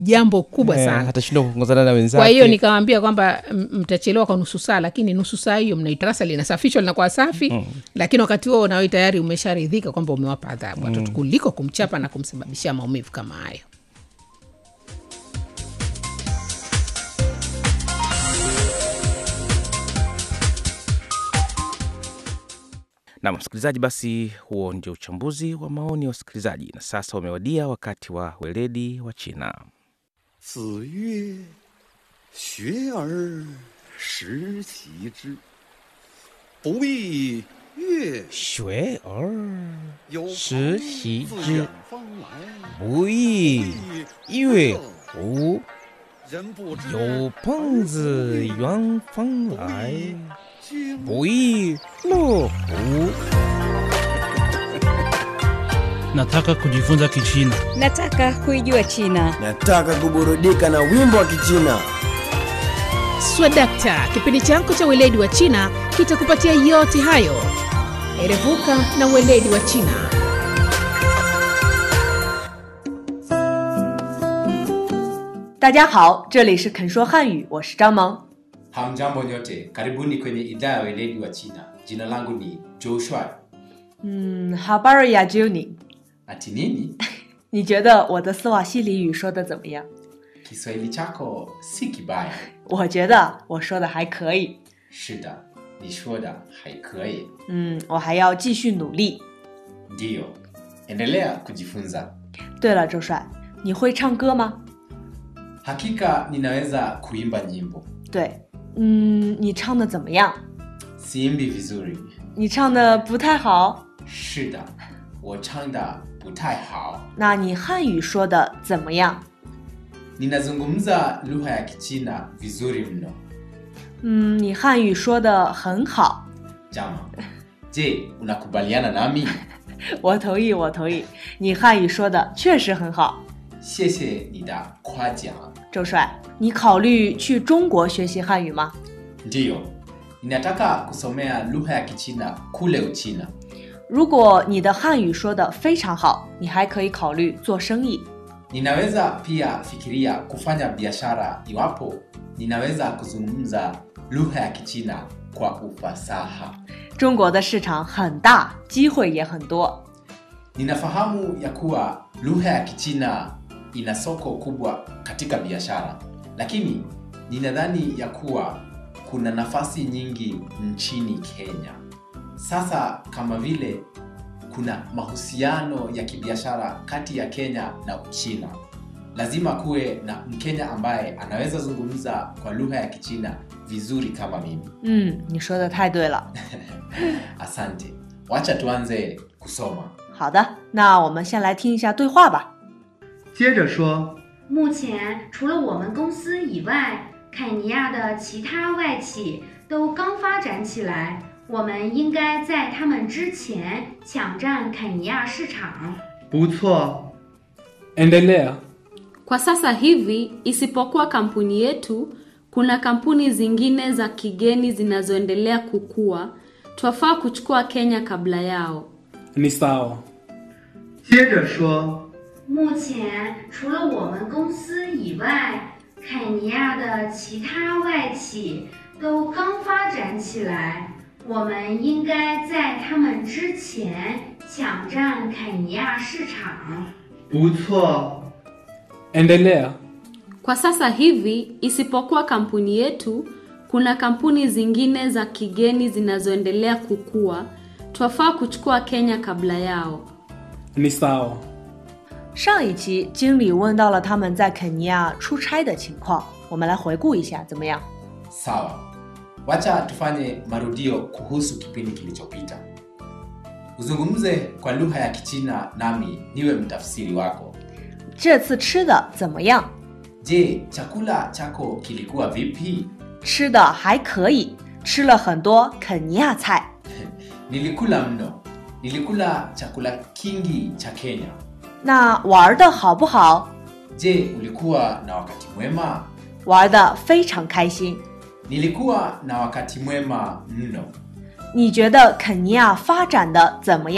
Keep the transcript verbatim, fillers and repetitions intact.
jambo kubwa eh, sana. Hatashindwa kuongozana na wenzake. Kwa hiyo nikamwambia kwamba mtachelewa kwa nusu saa, lakini nusu saa hiyo mnaitarasa linasafishwa linakuwa safi, mm. lakini wakati huo na wewe tayari umesharidhika kwamba umewapa adhabu watoto, mm. kuliko kumchapa na kumsababishia maumivu kama hayo. Na msikilizaji, basi huo ndio uchambuzi wa maoni ya wasikilizaji, na sasa umewadia wakati wa weledi wa China. 子曰学而时习之，不亦乐学而有时习朋自之远方来， 不亦乐乎人不知有朋自远方来君不亦乐乎 Nataka kujifunza Kichina. Nataka kuijua China. Nataka kuburudika na wimbo wa Kichina. Swadakta, kipindi chako cha weledi wa China kitakupatia yote hayo. Erevuka na weledi wa China. Dajiahao, 这里是肯说汉语，我是张萌。 Hamjambo nyote, karibuni kwenye idhaa ya weledi wa China. Jina langu ni Joshua. 嗯 habari ya jioni. Ati nini? 你觉得我的斯瓦西里语说的怎么样？ Kiswahili chako si kibaya. 我觉得我说的还可以。 Shida, ni shoda haikoi. 嗯，我还要继续努力。 Ndiyo, endelea kujifunza. 对了，周帅，你会唱歌吗？ Hakika ninaweza kuimba nyimbo. 对，嗯，你唱的怎么样？ Siimbi vizuri. 你唱的不太好。 Shida, 我唱的不太好. 那你汉语说的怎么样？ Ninazungumza lugha ya Kichina vizuri mno. 嗯，你汉语说的很好。 Jama, je, unakubaliana nami? 我同意，我同意，你汉语说的确实很好。 谢谢你的夸奖. 周帅，你考虑去中国学习汉语吗？ Ndiyo, ninataka kusomea lugha ya Kichina kule Uchina. 如果你的汉语说得非常好，你还可以考虑做生意。 Ninaweza pia fikiria kufanya biashara iwapo ninaweza kuzungumza lugha ya Kichina kwa ufasaha. 中国的市场很大，机会也很多。 Ninafahamu ya kuwa lugha ya Kichina ina soko kubwa katika biashara, lakini ninadhani ya kuwa kuna nafasi nyingi nchini Kenya. Sasa kama vile kuna mahusiano ya kibiashara kati ya Kenya na Uchina, lazima kuwe na Mkenya ambaye anaweza zungumza kwa lugha ya Kichina vizuri kama mimi. 嗯，你说的太对了。 Asante. Wacha tuanze kusoma. 好的，那我们先来听一下对话吧。 接着说， 目前除了我们公司以外，肯尼亚的其他外企都刚发展起来，我们应该在他们之前抢占肯尼亚市场。 不错。 Endelea. Kwa sasa hivi, isipokuwa kampuni yetu, kuna kampuni zingine za kigeni zinazoendelea kukua. Twafaa kuchukua Kenya kabla yao. Ni sawa. 接着说， 目前除了我们公司以外，肯尼亚的其他外企都刚发展起来，我们应该在他们之前抢占肯尼亚市场。 不错。 Endelea. Kwa sasa hivi, isipokuwa kampuni yetu, kuna kampuni zingine za kigeni zinazoendelea kukua. Twafaa kuchukua Kenya kabla yao. Ni sawa. 上一期经理问到了他们在肯尼亚出差的情况，我们来回顾一下，怎么样？ Sawa. Wacha tufanye marudio kuhusu kipindi kilichopita. Uzungumze kwa lugha ya Kichina nami niwe mtafsiri wako. 这次吃的怎么样？ Je, chakula chako kilikuwa vipi? 吃的还可以，吃了很多肯尼亚菜。 Nilikula mno. Nilikula chakula kingi cha Kenya. 那玩的好不好？ Je, ulikuwa na wakati mwema? 玩的非常开心。 Nilikuwa na wakati mwema mno. 你觉得肯尼亚发展的怎么样？